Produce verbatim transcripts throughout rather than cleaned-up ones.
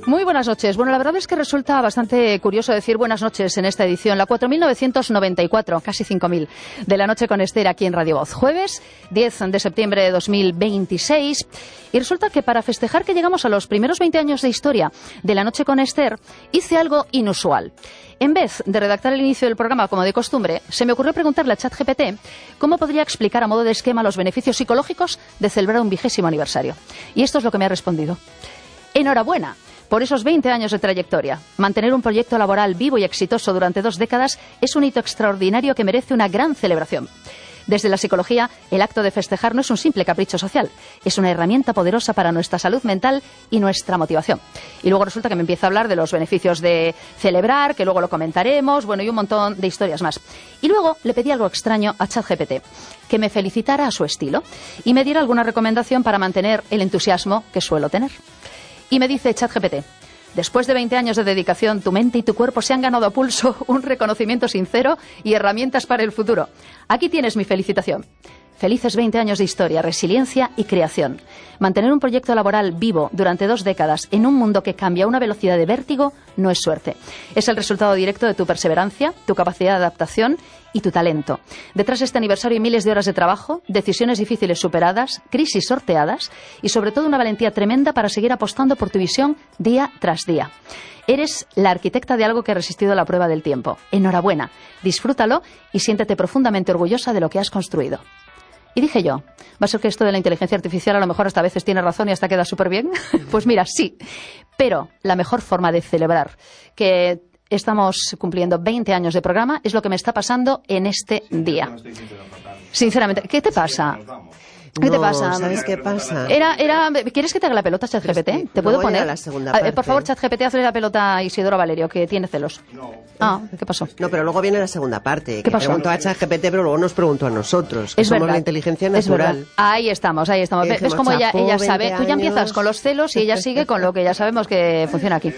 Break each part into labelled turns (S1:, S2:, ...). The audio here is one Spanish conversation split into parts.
S1: Muy buenas noches. Bueno, la verdad es que resulta bastante curioso decir buenas noches en esta edición, la cuatro mil novecientos noventa y cuatro, casi cinco mil, de La Noche con Esther aquí en Radio Voz. Jueves diez de septiembre de dos mil veintiséis. Y resulta que para festejar que llegamos a los primeros veinte años de historia de La Noche con Esther, hice algo inusual. En vez de redactar el inicio del programa como de costumbre, se me ocurrió preguntarle a ChatGPT cómo podría explicar a modo de esquema los beneficios psicológicos de celebrar un vigésimo aniversario. Y esto es lo que me ha respondido. Enhorabuena por esos veinte años de trayectoria. Mantener un proyecto laboral vivo y exitoso durante dos décadas es un hito extraordinario que merece una gran celebración. Desde la psicología, el acto de festejar no es un simple capricho social, es una herramienta poderosa para nuestra salud mental y nuestra motivación. Y luego resulta que me empieza a hablar de los beneficios de celebrar, que luego lo comentaremos, bueno, y un montón de historias más. Y luego le pedí algo extraño a ChatGPT, que me felicitara a su estilo y me diera alguna recomendación para mantener el entusiasmo que suelo tener. Y me dice ChatGPT: después de veinte años de dedicación, tu mente y tu cuerpo se han ganado a pulso un reconocimiento sincero y herramientas para el futuro. Aquí tienes mi felicitación. Felices veinte años de historia, resiliencia y creación. Mantener un proyecto laboral vivo durante dos décadas en un mundo que cambia a una velocidad de vértigo no es suerte. Es el resultado directo de tu perseverancia, tu capacidad de adaptación y tu talento. Detrás de este aniversario hay miles de horas de trabajo, decisiones difíciles superadas, crisis sorteadas y sobre todo una valentía tremenda para seguir apostando por tu visión día tras día. Eres la arquitecta de algo que ha resistido la prueba del tiempo. Enhorabuena, disfrútalo y siéntete profundamente orgullosa de lo que has construido. Y dije yo, ¿va a ser que esto de la inteligencia artificial a lo mejor hasta a veces tiene razón y hasta queda súper bien? Pues mira, sí. Pero la mejor forma de celebrar que estamos cumpliendo veinte años de programa es lo que me está pasando en este día. Sinceramente, ¿qué te pasa? ¿Qué
S2: no,
S1: te pasa?
S2: ¿Sabes qué pasa?
S1: Era, era, ¿Quieres que te haga la pelota, ChatGPT?
S2: Es que
S1: ¿Te puedo
S2: voy a
S1: poner?
S2: la segunda
S1: A ver, por
S2: parte.
S1: favor, ChatGPT, hazle la pelota a Isidoro Valerio, que tiene celos.
S3: No.
S1: Ah, ¿qué pasó?
S2: No, pero luego viene la segunda parte.
S1: ¿Qué
S2: que
S1: pasó?
S2: Preguntó a ChatGPT, pero luego nos preguntó a nosotros. Que
S1: Es
S2: somos
S1: verdad.
S2: la inteligencia
S1: Es
S2: natural.
S1: verdad. Ahí estamos, ahí estamos.
S2: Y
S1: ¿Ves
S2: dijimos,
S1: cómo ella,
S2: chapó,
S1: ella sabe?
S2: veinte
S1: Tú ya empiezas
S2: años.
S1: con los celos y ella sigue con lo que ya sabemos que funciona aquí.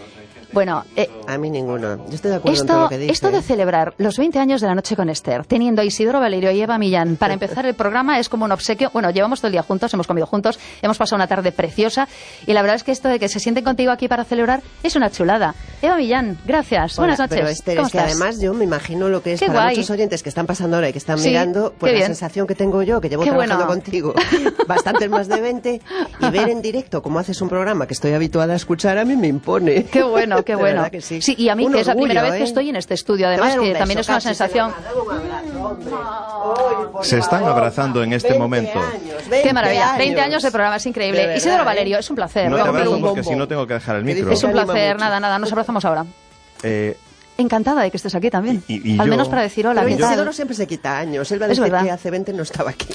S1: Bueno, eh,
S2: A mí ninguno. Yo estoy de acuerdo en todo
S1: esto,
S2: lo que dice.
S1: esto de celebrar los veinte años de La Noche con Esther, teniendo a Isidoro Valerio y Eva Millán para empezar el programa, es como un obsequio. Bueno, llevamos todo el día juntos, hemos comido juntos, hemos pasado una tarde preciosa y la verdad es que esto de que se sienten contigo aquí para celebrar es una chulada. Eva Millán, gracias.
S2: Hola,
S1: Buenas noches.
S2: Pero Esther,
S1: ¿Cómo
S2: es que
S1: estás?
S2: además yo me imagino lo que es
S1: Qué
S2: para
S1: guay.
S2: muchos oyentes que están pasando ahora y que están
S1: Sí,
S2: mirando, pues
S1: qué
S2: la
S1: bien.
S2: sensación que tengo yo, que llevo
S1: Qué
S2: trabajando
S1: bueno.
S2: contigo bastantes más de veinte, y ver en directo cómo haces un programa que estoy habituada a escuchar, a mí me impone.
S1: Qué bueno, qué
S2: De
S1: bueno.
S2: verdad que sí.
S1: y a mí,
S2: Un
S1: que es la
S2: orgullo,
S1: primera vez
S2: ¿eh?
S1: que estoy en este estudio,
S2: Te voy a
S1: además,
S2: dar un
S1: que
S2: beso,
S1: también es una
S2: casi,
S1: sensación.
S2: Selena, dame un abrazo, hombre. Ay, por
S3: Se están
S2: favor.
S3: abrazando en este
S2: veinte
S3: momento.
S2: años, veinte
S1: Qué maravilla.
S2: años.
S1: veinte años de programa, es
S2: De
S1: increíble.
S2: verdad,
S1: Isidoro
S2: ¿eh?
S1: Valerio, es un placer.
S3: No te
S1: Rompe
S3: abrazo
S1: un
S3: porque
S1: bombo.
S3: si no tengo que dejar el
S2: ¿Qué
S3: micro.
S2: dices?
S1: Es un
S2: Me anima
S1: placer,
S2: mucho.
S1: nada, nada, nos abrazamos ahora.
S3: Eh,
S1: Encantada de que estés aquí también.
S3: Y- y
S1: Al
S3: yo-
S1: menos para decir hola,
S2: Pero
S1: ¿qué tal?
S2: Isidoro siempre se quita años. Él va a
S1: Es
S2: decir
S1: verdad.
S2: que hace veinte no estaba aquí.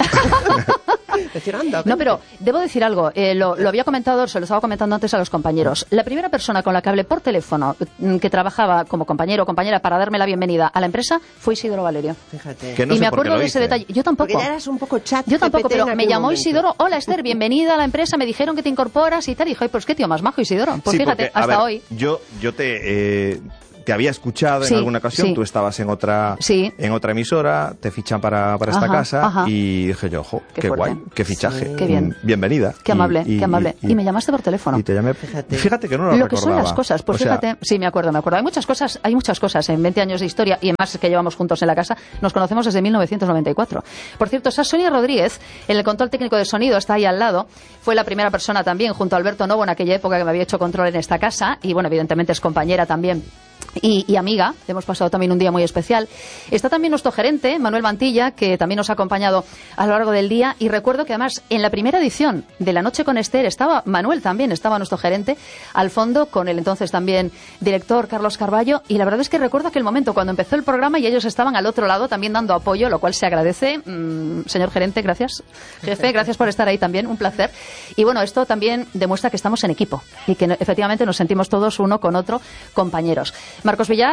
S2: Decir, anda,
S1: No,
S2: veinte.
S1: pero debo decir algo. Eh, lo, lo había comentado, se lo estaba comentando antes a los compañeros. La primera persona con la que hablé por teléfono, mm, que trabajaba como compañero o compañera para darme la bienvenida a la empresa, fue Isidoro Valerio.
S2: Fíjate.
S3: Que no
S1: y
S3: sé
S1: me
S3: por qué
S1: acuerdo
S3: lo
S1: de ese
S3: hice.
S1: detalle. Yo tampoco.
S2: Porque ya eras un poco chat.
S1: Yo tampoco,
S2: G P T
S1: pero
S2: en
S1: me
S2: aquel
S1: llamó
S2: momento.
S1: Isidoro. Hola, Esther, bienvenida a la empresa. Me dijeron que te incorporas y tal. Y dije, pues qué tío más majo, Isidoro. Pues
S3: Sí,
S1: fíjate,
S3: porque, a
S1: hasta
S3: ver,
S1: hoy.
S3: Yo, yo te, eh, te había escuchado
S1: Sí,
S3: en alguna ocasión,
S1: sí.
S3: tú estabas en otra,
S1: Sí.
S3: en otra emisora, te fichan para, para esta
S1: Ajá,
S3: casa
S1: ajá.
S3: y dije yo, jo,
S1: Qué
S3: qué,
S1: fuerte.
S3: guay, qué fichaje.
S2: Sí.
S1: Qué bien.
S3: Mm, Bienvenida.
S1: Qué
S3: Y-
S1: amable,
S3: y-
S1: qué amable. Y,
S3: y-
S1: me llamaste por teléfono.
S3: Y te llamé.
S2: Fíjate.
S3: Fíjate que no lo,
S1: Lo que son
S3: recordaba.
S1: las cosas, pues
S3: O sea,
S1: fíjate, sí, me acuerdo, me acuerdo. Hay muchas cosas, hay muchas cosas en veinte años de historia y más que llevamos juntos en la casa. Nos conocemos desde mil novecientos noventa y cuatro. Por cierto, esa Sonia Rodríguez, en el control técnico de sonido, está ahí al lado. Fue la primera persona también, junto a Alberto Novo, en aquella época que me había hecho control en esta casa. Y bueno, evidentemente es compañera también. Y, y amiga, hemos pasado también un día muy especial. Está también nuestro gerente, Manuel Mantilla, que también nos ha acompañado a lo largo del día. Y recuerdo que además en la primera edición de La Noche con Esther estaba Manuel también, estaba nuestro gerente al fondo con el entonces también director Carlos Carballo. Y la verdad es que recuerdo aquel momento cuando empezó el programa y ellos estaban al otro lado también dando apoyo, lo cual se agradece. Mm, señor gerente, gracias. Jefe, gracias por estar ahí también, un placer. Y bueno, esto también demuestra que estamos en equipo y que no- efectivamente nos sentimos todos uno con otro compañeros. Marcos Villar,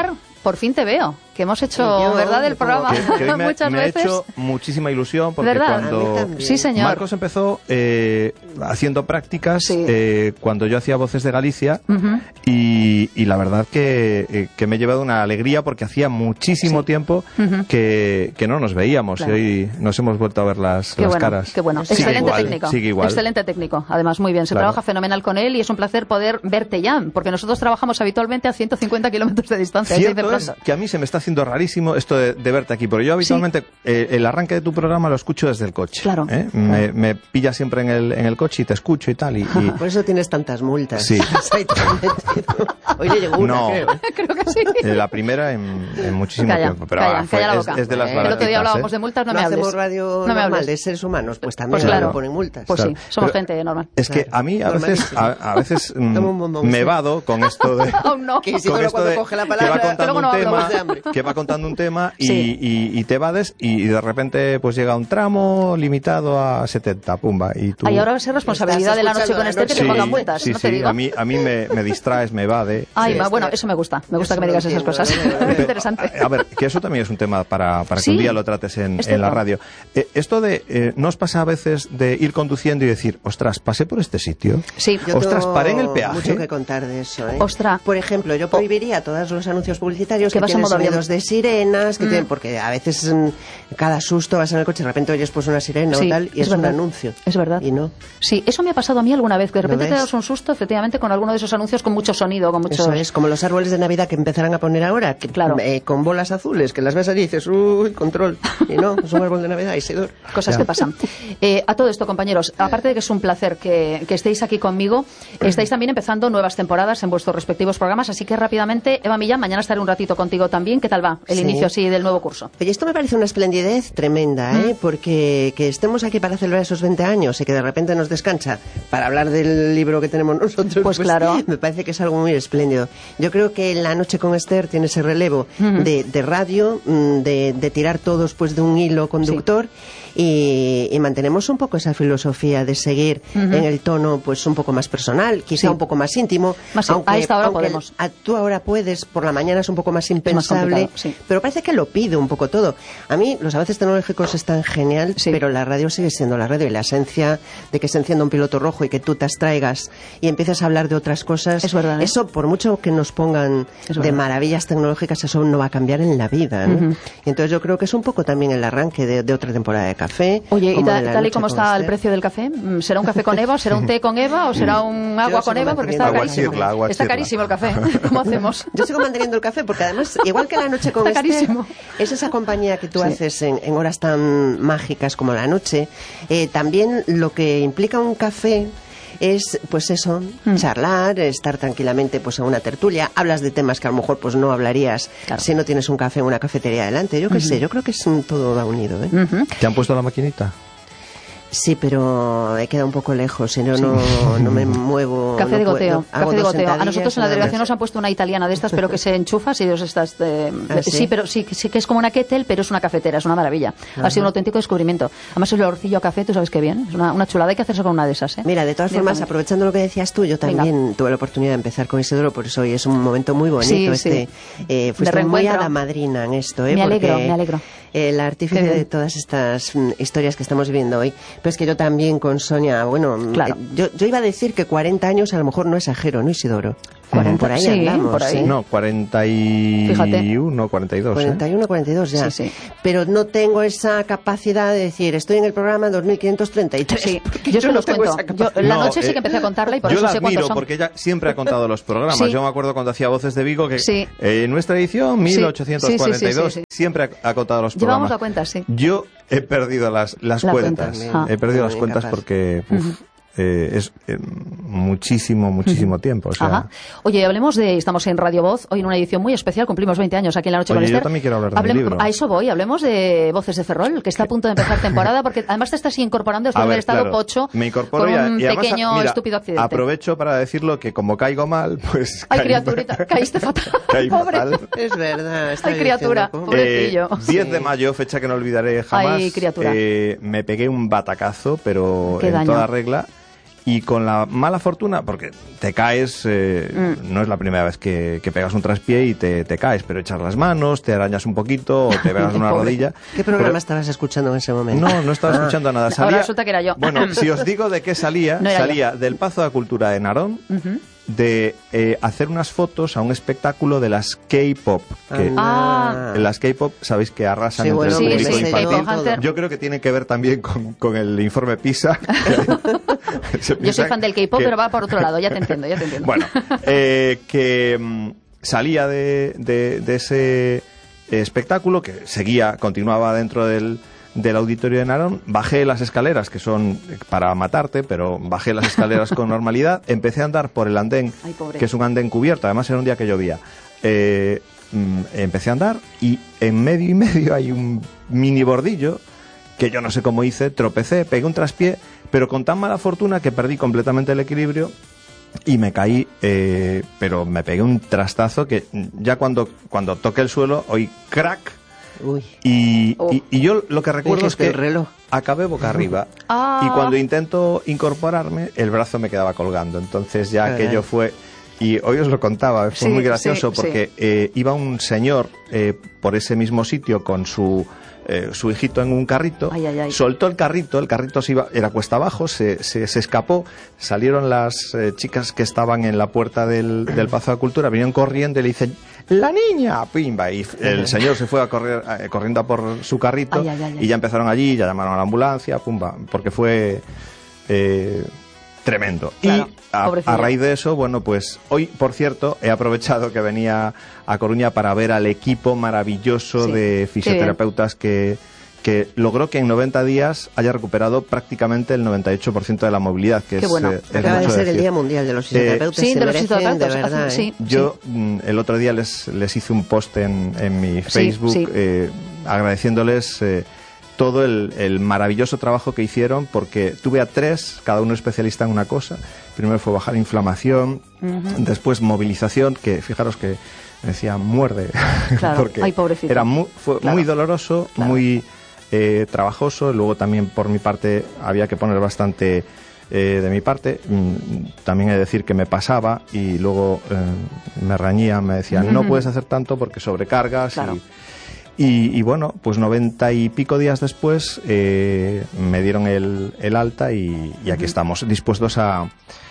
S1: por fin te veo, que hemos hecho,
S2: yo,
S1: ¿verdad?, del programa
S3: que, que hoy me,
S1: muchas
S3: me
S1: veces.
S3: ha hecho muchísima ilusión porque
S1: ¿verdad?
S3: cuando
S1: Sí, señor.
S3: Marcos empezó eh, haciendo prácticas
S1: Sí.
S3: eh, cuando yo hacía Voces de Galicia
S1: Ujú.
S3: y, y la verdad que, eh, que me he llevado una alegría porque hacía muchísimo
S1: Sí.
S3: tiempo
S1: Ujú.
S3: que, que no nos veíamos
S1: Claro.
S3: y hoy nos hemos vuelto a ver las,
S1: Qué
S3: las
S1: bueno,
S3: caras.
S1: qué bueno.
S3: Sigue
S1: Excelente
S3: igual,
S1: técnico.
S3: sigue igual.
S1: Excelente técnico. Además, muy bien. Se
S3: Claro.
S1: trabaja fenomenal con él y es un placer poder verte ya, porque nosotros trabajamos habitualmente a ciento cincuenta kilómetros de distancia. así de
S3: Cierto es
S1: pronto.
S3: que a mí se me está haciendo rarísimo esto de, de verte aquí, porque yo habitualmente eh, el arranque de tu programa lo escucho desde el coche.
S1: Claro.
S3: ¿eh? Me, me pilla siempre en el, en el coche y te escucho y tal. Y, y-
S2: Por eso tienes tantas multas.
S3: Sí.
S2: Estás ahí tan metido. Hoy le llegó una,
S3: No.
S2: creo.
S1: Creo que sí.
S3: eh, la primera en, en muchísimo
S1: Calla,
S3: tiempo. Pero
S1: calla,
S3: ah, fue-
S1: calla la
S3: es,
S1: boca.
S3: es de las
S2: Eh,
S1: El otro día
S3: baratitas,
S1: hablábamos
S3: ¿eh?
S1: de multas, no,
S2: No
S1: me hables.
S2: hacemos radio
S1: no me
S2: normal
S1: hables.
S2: de seres humanos, pues también
S1: Pues
S2: nos
S1: claro.
S2: ponen multas.
S1: Pues
S3: Claro.
S1: sí, somos
S3: Pero-
S1: gente normal.
S3: Es que a mí a veces, a,
S2: Normalísimo.
S3: a veces mm,
S2: Toma un bombón,
S3: me
S2: sí.
S3: vado con esto de...
S1: Aún no.
S2: Que
S3: con
S2: Isidoro
S3: esto
S2: cuando
S3: de
S2: coge la
S3: que
S2: palabra,
S3: va
S1: que
S3: contando
S1: luego no
S3: un
S1: hablo
S3: tema,
S1: más
S2: de hambre.
S3: que va contando un tema y,
S1: Sí.
S3: y, y te vades y de repente pues llega un tramo limitado a setenta, pumba, y tú...
S1: Ay, ahora va a ser responsabilidad
S2: Estás
S1: de la noche
S2: escuchando
S1: con
S2: la
S1: este que
S2: noche.
S1: te pongan multas,
S3: sí,
S1: no
S3: sí,
S1: te digo.
S3: a mí, a mí me, me distraes, me evade.
S1: Ay,
S2: Sí,
S1: ma-
S2: esto-
S1: bueno, eso me gusta. Me gusta
S2: eso
S1: que me
S2: lo
S1: digas esas
S2: entiendo,
S1: cosas.
S2: lo veo, lo veo.
S1: Interesante.
S3: A ver, que eso también es un tema para, para que
S1: Sí,
S3: un día lo trates en,
S1: es
S3: en la
S1: cierto.
S3: radio. Eh, esto de, eh, ¿no os pasa a veces de ir conduciendo y decir, ostras, pasé por este sitio?
S1: Sí.
S2: Yo
S3: Ostras,
S2: tengo
S3: paré en el peaje.
S2: mucho que contar de eso, ¿eh?
S1: Ostras.
S2: Por ejemplo, yo prohibiría todos los anuncios publicitarios
S1: Que
S2: que,
S1: vas en
S2: tienen
S1: modo avión.
S2: sonidos de sirenas, que
S1: Mm.
S2: tienen, porque a veces mm, cada susto vas en el coche, de repente oyes pues una sirena
S1: Sí,
S2: o tal, y
S1: es
S2: es, un
S1: verdad.
S2: anuncio.
S1: Es verdad.
S2: Y no.
S1: Sí, eso me ha pasado a mí alguna vez, que de
S2: ¿Lo
S1: repente te
S2: ves?
S1: das un susto, efectivamente, con alguno de esos anuncios con mucho sonido, con mucho...
S2: Eso es, como los árboles de Navidad que empezarán a poner ahora, que,
S1: Claro.
S2: eh, con bolas azules, que las ves allí y dices, uy, control. Y no, es un árbol de Navidad, Isidoro.
S1: Cosas
S3: Ya.
S1: que pasan. Eh, a todo esto, compañeros, aparte de que es un placer que, que estéis aquí conmigo, estáis también empezando nuevas temporadas en vuestros respectivos programas, así que rápidamente, Eva Millán, mañana estaré un ratito contigo también. ¿Qué tal va el
S2: Sí.
S1: inicio así del nuevo curso?
S2: Oye, esto me parece una esplendidez tremenda, ¿eh?
S1: Mm.
S2: Porque que estemos aquí para celebrar esos veinte años y que de repente nos descansa para hablar del libro que tenemos nosotros,
S1: Pues claro.
S2: me parece que es algo muy espléndido. Yo creo que La Noche con Esther tiene ese relevo
S1: Ujú.
S2: de, de radio, mm, de, de tirar todos pues de un hilo conductor. Y, y mantenemos un poco esa filosofía de seguir
S1: Ujú.
S2: en el tono pues un poco más personal, quizá
S1: Sí.
S2: un poco más íntimo.
S1: Más í- a esta hora
S2: aunque
S1: podemos.
S2: a- tú ahora puedes, por la mañana es un poco más
S1: más
S2: impensable,
S1: complicado, sí.
S2: pero parece que lo pide un poco todo. A mí los avances tecnológicos están genial,
S1: Sí.
S2: pero la radio sigue siendo la radio y la esencia de que se encienda un piloto rojo y que tú te abstraigas y empieces a hablar de otras cosas.
S1: Es verdad, ¿eh?
S2: Eso, por mucho que nos pongan
S1: Es
S2: de
S1: verdad.
S2: maravillas tecnológicas, eso no va a cambiar en la vida, ¿no?
S1: Ujú.
S2: Y entonces yo creo que es un poco también el arranque de, de otra temporada de Café.
S1: Oye, ¿y
S2: como
S1: ta-
S2: de La
S1: tal y
S2: Noche
S1: como
S2: con
S1: está el
S2: Esther.
S1: precio del café? Mm, ¿Será un café con Eva o será un té con Eva o será un agua
S2: sigo
S1: con Eva? Porque está
S2: manteniendo-
S1: carísimo.
S3: Agua chirla, agua
S1: Está
S3: chirla.
S1: carísimo el café. ¿Cómo hacemos?
S2: Yo sigo manteniendo el café porque además, igual que La Noche con
S1: Está
S2: Esther,
S1: carísimo.
S2: es esa compañía que tú
S1: Sí.
S2: haces en, en horas tan mágicas como la noche. Eh, también lo que implica un café es, pues eso,
S1: Mm.
S2: charlar, estar tranquilamente pues en una tertulia. Hablas de temas que a lo mejor pues no hablarías
S1: Claro.
S2: si no tienes un café en una cafetería delante. Yo qué sé, yo creo que es un todo va unido, ¿eh?
S1: Ujú.
S3: ¿Te han puesto la maquinita?
S2: Sí, pero he quedado un poco lejos, si no, no, no me muevo.
S1: Café
S2: no
S1: de
S2: puedo-
S1: goteo,
S2: no, hago
S1: café de
S2: dos
S1: goteo. A
S2: sentadillas,
S1: nosotros en la
S2: nada
S1: delegación
S2: más.
S1: nos han puesto una italiana de estas, pero que se enchufa si os estás... eh,
S2: ¿Ah,
S1: sí?
S2: sí?
S1: pero sí, sí que es como una kettle, pero es una cafetera, es una maravilla. Ha sido un auténtico descubrimiento. Además el olorcillo a café, tú sabes qué bien, es una, una chulada, hay que hacerse con una de esas, ¿eh?
S2: Mira, de todas formas,
S1: Directamente.
S2: aprovechando lo que decías tú, yo también tuve la oportunidad de empezar con Isidoro, por eso hoy es un momento muy bonito.
S1: Sí,
S2: este,
S1: sí.
S2: eh, fuiste
S1: De
S2: muy
S1: reencuentro.
S2: a la madrina en esto, ¿eh?
S1: Me alegro,
S2: porque
S1: me alegro.
S2: El artífice
S1: Qué bien.
S2: de todas estas mm, historias que estamos viviendo hoy. Pero es que yo también con Sonia, bueno, mm,
S1: Claro.
S2: eh, yo, yo iba a decir que cuarenta años a lo mejor no exagero, ¿no, Isidoro?
S1: cuarenta,
S2: por ahí
S1: sí,
S2: andamos,
S1: por ahí.
S2: ¿eh?
S3: No, cuarenta y uno, cuarenta y dos.
S2: cuarenta y uno, cuarenta y dos ya.
S1: Sí, sí.
S2: Pero no tengo esa capacidad de decir, estoy en el programa dos mil quinientos treinta y tres.
S1: Sí,
S2: porque
S1: yo se
S2: no
S1: los
S2: tengo
S1: cuento.
S2: esa
S1: Yo,
S2: capacidad.
S1: la
S3: No,
S1: noche sí
S3: eh,
S1: que empecé a contarla y por
S3: yo
S1: eso
S3: la
S1: sé cuántos
S3: admiro
S1: son.
S3: porque ella siempre ha contado los programas.
S1: Sí.
S3: Yo me acuerdo cuando hacía Voces de Vigo que
S1: Sí.
S3: eh, en nuestra edición mil ochocientos cuarenta y dos
S1: Sí, sí, sí, sí.
S3: siempre ha, ha contado los
S1: Llevamos
S3: programas.
S1: la cuenta, sí.
S3: Yo he perdido las, las
S1: La
S3: cuentas.
S1: cuenta. Ah.
S3: He perdido las
S2: Muy
S3: cuentas
S2: incapaz.
S3: porque uf, eh, es eh, muchísimo, muchísimo tiempo. O sea,
S1: Ajá. Oye, hablemos de... Estamos en Radio Voz, hoy en una edición muy especial, cumplimos veinte años aquí en La Noche
S3: Oye,
S1: con
S3: yo
S1: Esther.
S3: también quiero hablar de mi
S1: Hablem-
S3: libro.
S1: A eso voy, hablemos de Voces de Ferrol, que está a punto de empezar temporada, porque además te estás incorporando después
S3: A
S1: de haber
S3: ver,
S1: estado
S3: claro,
S1: pocho
S3: me incorporo
S1: con
S3: y, a-
S1: un
S3: y además,
S1: pequeño
S3: mira,
S1: estúpido accidente.
S3: aprovecho para decirlo que como caigo mal, pues...
S1: Ay,
S3: caí-
S1: criaturita, caíste fatal.
S3: caí
S1: Pobre.
S3: fatal.
S2: Es verdad. estaba
S1: Ay, criatura.
S2: diciendo,
S1: Pobrecillo.
S3: Eh, diez
S2: Sí.
S3: de mayo, fecha que no olvidaré jamás.
S1: Ay, criatura.
S3: eh, me pegué un batacazo, pero
S1: Qué
S3: en
S1: daño.
S3: toda regla. y con la mala fortuna, porque te caes, eh, mm. no es la primera vez que, que pegas un traspié y te, te caes, pero echas las manos, te arañas un poquito o te pegas una rodilla.
S2: ¿Qué programa
S3: pero...
S2: estabas escuchando en ese momento?
S3: No, no estaba ah. escuchando nada. Salía...
S1: Ahora resulta que era yo.
S3: Bueno, si os digo de qué salía,
S1: no
S3: salía
S1: yo.
S3: del Pazo de Cultura de Narón, uh-huh. de eh, hacer unas fotos a un espectáculo de las K-pop. Que
S1: ah.
S3: en las K-pop sabéis que arrasan
S2: sí,
S3: entre
S2: bueno,
S3: el público
S2: sí,
S3: infantil.
S2: sí,
S3: yo creo que tiene que ver también con, con el informe PISA.
S1: Yo soy fan del K-pop, que... pero va por otro lado, ya te entiendo, ya te entiendo.
S3: Bueno, eh, que mm, salía de, de, de ese espectáculo, que seguía, continuaba dentro del... del auditorio de Narón, bajé las escaleras, que son para matarte, pero bajé las escaleras con normalidad, empecé a andar por el andén,
S1: Ay,
S3: que es un andén cubierto, además era un día que llovía. Eh, mm, empecé a andar y en medio y medio hay un mini bordillo, que yo no sé cómo hice, tropecé, pegué un traspié, pero con tan mala fortuna que perdí completamente el equilibrio y me caí, eh, pero me pegué un trastazo que ya cuando, cuando toqué el suelo, oí crack.
S2: Uy.
S3: Y, oh. y, y yo lo que recuerdo es que
S2: el reloj.
S3: acabé boca arriba
S1: ah.
S3: y cuando intento incorporarme el brazo me quedaba colgando, entonces ya Caray. aquello fue, y hoy os lo contaba, fue
S1: sí,
S3: muy gracioso
S1: sí,
S3: porque
S1: sí.
S3: Eh, iba un señor eh, por ese mismo sitio con su eh, su hijito en un carrito,
S1: ay, ay, ay.
S3: soltó el carrito, el carrito se iba, era cuesta abajo, se, se, se escapó, salieron las eh, chicas que estaban en la puerta del, del Pazo de Cultura, vinieron corriendo y le dicen ¡la niña! ¡Pimba! Y el señor se fue a correr, eh, corriendo a por su carrito
S1: ay, ay, ay,
S3: y ya empezaron allí, ya llamaron a la ambulancia, pumba, porque fue eh, tremendo.
S1: Claro,
S3: y a, a raíz de eso, bueno, pues hoy, por cierto, he aprovechado que venía a Coruña para ver al equipo maravilloso sí, de fisioterapeutas que, que logró que en noventa días haya recuperado prácticamente el noventa y ocho por ciento de la movilidad, que
S1: Qué
S3: es,
S1: bueno.
S3: eh, es
S2: Acaba de
S3: mucho
S2: ser
S3: decir.
S2: el Día Mundial de los Fisioterapeutas.
S1: Eh, sí,
S2: se
S1: de los
S2: merecen,
S1: fisioterapeutas.
S2: de verdad,
S1: sí,
S2: ¿eh?
S3: Yo
S1: sí.
S3: mm, el otro día les, les hice un post en, en mi Facebook
S1: sí, sí.
S3: Eh, agradeciéndoles eh, todo el, el maravilloso trabajo que hicieron, porque tuve a tres, cada uno especialista en una cosa. Primero fue bajar inflamación, uh-huh. después movilización, que fijaros que me decía muerde,
S1: claro.
S3: porque
S1: Ay, pobrecito.
S3: era muy, fue
S1: claro.
S3: muy doloroso, claro. muy eh, trabajoso. Luego también por mi parte había que poner bastante eh, de mi parte. Mm, también he de decir que me pasaba y luego eh, me reñían, me decían uh-huh. no puedes hacer tanto porque sobrecargas.
S1: Claro.
S3: y Y, y bueno, pues noventa y pico días después eh, me dieron el, el alta y, y aquí uh-huh. estamos, dispuestos a,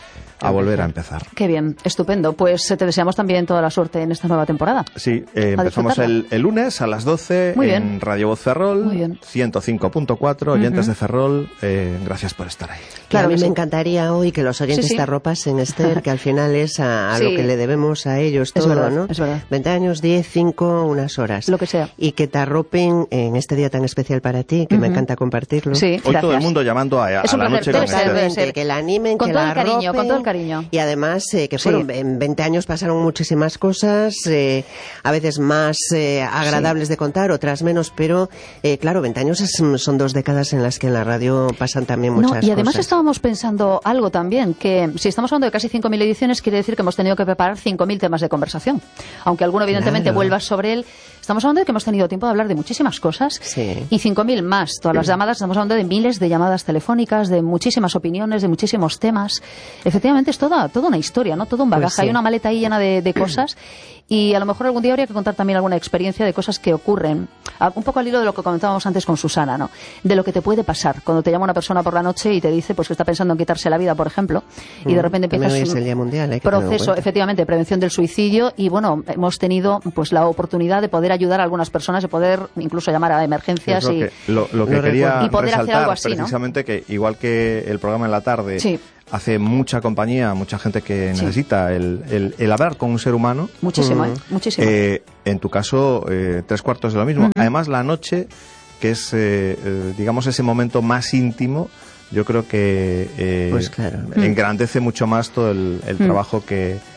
S3: a volver a empezar.
S1: Qué bien, estupendo. Pues te deseamos también toda la suerte en esta nueva temporada.
S3: Sí, eh, empezamos el, el lunes a las doce
S1: Muy
S3: en
S1: bien.
S3: Radio Voz Ferrol,
S1: Muy bien.
S3: ciento cinco punto cuatro, oyentes uh-huh. de Ferrol, eh, gracias por estar ahí.
S2: Claro, a mí me encantaría hoy que los oyentes
S1: sí, sí.
S2: te arropasen, Esther, que al final es a, a sí. lo que le debemos a ellos todo,
S1: es verdad,
S2: ¿no?
S1: Es verdad.
S2: veinte años, diez, cinco, unas horas.
S1: Lo que sea.
S2: Y que te arropen en este día tan especial para ti, que uh-huh. me encanta compartirlo.
S1: Sí,
S3: hoy
S1: gracias.
S3: todo el mundo llamando a, a,
S1: es un
S3: a la
S1: placer,
S3: noche con
S1: debe ser,
S2: que la animen,
S1: con
S2: que
S1: todo
S2: la
S1: el cariño,
S2: arropen,
S1: con todo el cariño.
S2: Y además eh, que fueron, sí. en veinte años pasaron muchísimas cosas, eh, a veces más eh, agradables sí. de contar, otras menos, pero eh, claro, veinte años es, son dos décadas en las que en la radio pasan también muchas cosas.
S1: No, y además cosas. Estábamos pensando algo también, que si estamos hablando de casi cinco mil ediciones, quiere decir que hemos tenido que preparar cinco mil temas de conversación. Aunque alguno evidentemente
S2: claro.
S1: vuelva sobre él, estamos hablando de que hemos tenido tiempo de hablar de muchísimas cosas
S2: sí.
S1: y cinco mil más. Todas las llamadas, estamos hablando de miles de llamadas telefónicas, de muchísimas opiniones, de muchísimos temas. Efectivamente es toda, toda una historia, ¿no? Todo un bagaje. Pues sí. Hay una maleta ahí llena de, de cosas y a lo mejor algún día habría que contar también alguna experiencia de cosas que ocurren, un poco al hilo de lo que comentábamos antes con Susana, ¿no? De lo que te puede pasar cuando te llama una persona por la noche y te dice pues que está pensando en quitarse la vida, por ejemplo, y de repente empiezas
S2: un el Día Mundial, ¿eh?
S1: proceso, efectivamente, de prevención del suicidio y bueno, hemos tenido pues la oportunidad de poder ayudar a algunas personas, de poder incluso llamar a emergencias
S3: lo
S1: y
S3: que, lo, lo que
S1: lo
S3: quería
S1: y poder
S3: resaltar
S1: hacer algo así,
S3: precisamente,
S1: ¿no?
S3: Que igual que el programa en la tarde
S1: sí.
S3: hace mucha compañía, mucha gente que sí. necesita el, el, el hablar con un ser humano.
S1: Muchísimo, uh-huh. ¿eh? Muchísimo.
S3: Eh, en tu caso, eh, tres cuartos de lo mismo. Uh-huh. Además, la noche, que es, eh, eh, digamos, ese momento más íntimo, yo creo que eh,
S2: pues claro.
S3: engrandece mucho más todo el, el uh-huh. trabajo que,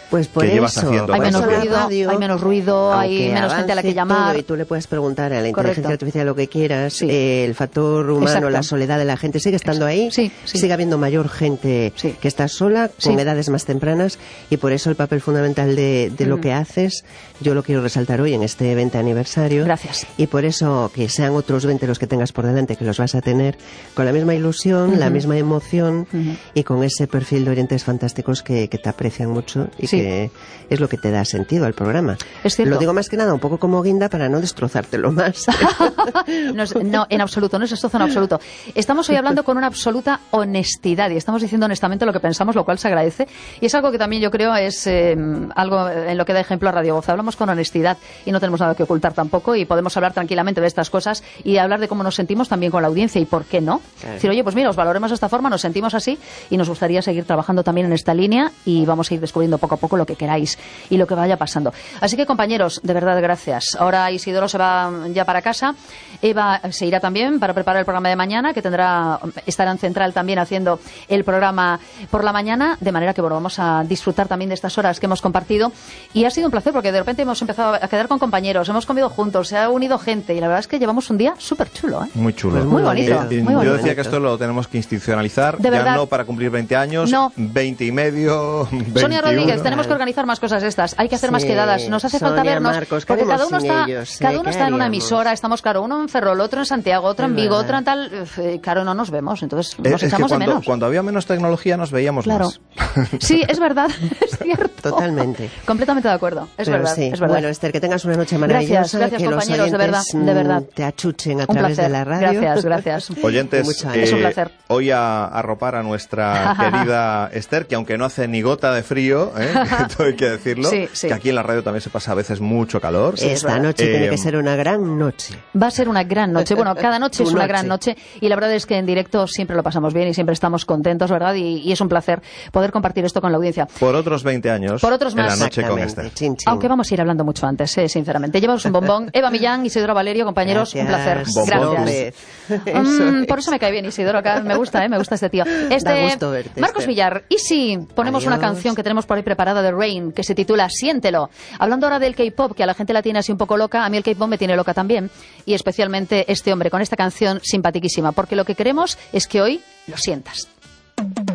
S2: Pues por
S3: que llevas
S2: eso,
S3: haciendo.
S1: Hay menos
S3: para
S1: ruido,
S2: radio,
S1: hay menos ruido, hay
S2: aunque
S1: menos gente a la que
S2: avance
S1: llamar.
S2: todo y tú le puedes preguntar a la inteligencia
S1: Correcto.
S2: artificial lo que quieras,
S1: Sí.
S2: eh, el factor humano,
S1: Exacto.
S2: la soledad de la gente sigue estando ahí,
S1: Sí, sí.
S2: sigue habiendo mayor gente
S1: Sí.
S2: que está sola, con
S1: Sí.
S2: edades más tempranas, y por eso el papel fundamental de, de lo que haces, yo lo quiero resaltar hoy en este veinte aniversario.
S1: Gracias.
S2: Y por eso que sean otros veinte los que tengas por delante, que los vas a tener con la misma ilusión, la misma emoción y con ese perfil de oyentes fantásticos que, que te aprecian mucho y
S1: Sí.
S2: que es lo que te da sentido al programa.
S1: Es cierto.
S2: Lo digo más que nada un poco como guinda para no destrozártelo más.
S1: No, es- no, en absoluto, no es esto en absoluto. Estamos hoy hablando con una absoluta honestidad y estamos diciendo honestamente lo que pensamos, lo cual se agradece. Y es algo que también yo creo es eh, algo en lo que da ejemplo a Radio Voz. Hablamos con honestidad y no tenemos nada que ocultar tampoco y podemos hablar tranquilamente de estas cosas y hablar de cómo nos sentimos también con la audiencia y por qué no.
S2: Claro.
S1: Decir, oye, pues mira, os valoremos de esta forma, nos sentimos así y nos gustaría seguir trabajando también en esta línea y vamos a ir descubriendo poco a poco lo que queráis y lo que vaya pasando. Así que, compañeros, de verdad, gracias. Ahora Isidoro se va ya para casa. Eva se irá también para preparar el programa de mañana, que tendrá estará en Central también haciendo el programa por la mañana, de manera que bueno, vamos a disfrutar también de estas horas que hemos compartido. Y ha sido un placer porque de repente hemos empezado a quedar con compañeros, hemos comido juntos, se ha unido gente y la verdad es que llevamos un día súper chulo, ¿eh?
S3: Muy chulo.
S2: Pues
S1: Muy bonito,
S3: Eh,
S1: muy
S3: yo
S1: bonito.
S3: decía que esto lo tenemos que institucionalizar,
S1: De
S3: ya
S1: verdad.
S3: no para cumplir veinte años,
S1: No.
S3: veinte y medio,
S1: Sonia
S3: veintiuno.
S1: Rodríguez, tenemos que organizar más cosas estas. Hay que hacer más
S2: Sí,
S1: quedadas. Nos hace falta
S2: Sonia,
S1: vernos.
S2: Marcos, ¿qué
S1: porque cada
S2: haremos
S1: uno
S2: sin
S1: está,
S2: ellos, eh?
S1: cada uno
S2: ¿Qué
S1: está en una
S2: haríamos?
S1: emisora. Estamos, claro, uno en Ferrol, otro en Santiago, otro en
S2: Es
S1: Vigo,
S2: verdad.
S1: otro en tal. eh, Claro, no nos vemos. Entonces
S3: Es,
S1: nos
S3: es que
S1: echamos de
S3: cuando,
S1: menos.
S3: cuando había menos tecnología nos veíamos
S1: Claro.
S3: más.
S1: Sí, es verdad. Es cierto.
S2: Totalmente.
S1: Completamente de acuerdo. Es
S2: Pero
S1: verdad.
S2: sí.
S1: Es verdad.
S2: Bueno, Esther, que tengas una noche
S1: Gracias,
S2: maravillosa.
S1: gracias,
S2: que
S1: compañeros, de
S2: los
S1: verdad,
S2: oyentes,
S1: de
S2: mm,
S1: verdad.
S2: te achuchen a
S1: Un
S2: través
S1: placer.
S2: de la radio.
S1: Gracias, gracias.
S3: Oyentes,
S2: Mucho
S3: eh,
S1: Es un placer.
S3: hoy a arropar a nuestra querida Esther, que aunque no hace ni gota de frío, ¿eh? que todo hay que decirlo,
S1: Sí, sí.
S3: que aquí en la radio también se pasa a veces mucho calor.
S2: Esta noche
S3: Eh,
S2: tiene que ser una gran noche.
S1: Va a ser una gran noche. Bueno, cada noche
S2: Tu
S1: es una
S2: noche.
S1: gran noche y la verdad es que en directo siempre lo pasamos bien y siempre estamos contentos, ¿verdad? Y, y es un placer poder compartir esto con la audiencia.
S3: Por otros veinte años,
S1: Por otros
S3: en
S1: más.
S3: la noche con
S2: Exactamente.
S3: Esther.
S2: Chin, chin.
S1: Aunque vamos a ir hablando mucho antes, eh, sinceramente. Llevamos un bombón. Eva Millán, Isidoro Valerio, compañeros, un placer.
S2: Gracias.
S3: Bombón.
S1: Gracias.
S2: López.
S1: Mm,
S2: Eso es.
S1: por eso me cae bien Isidoro, acá me gusta, ¿eh? Me gusta este tío. Este,
S2: Da gusto verte,
S1: Marcos
S2: Esther.
S1: Villar, ¿y si ponemos una
S2: Adiós.
S1: canción que tenemos por ahí preparada de Rain, que se titula Siéntelo? Hablando ahora del K-pop, que a la gente la tiene así un poco loca, a mí el K-pop me tiene loca también, y especialmente este hombre con esta canción simpaticísima, porque lo que queremos es que hoy lo sientas.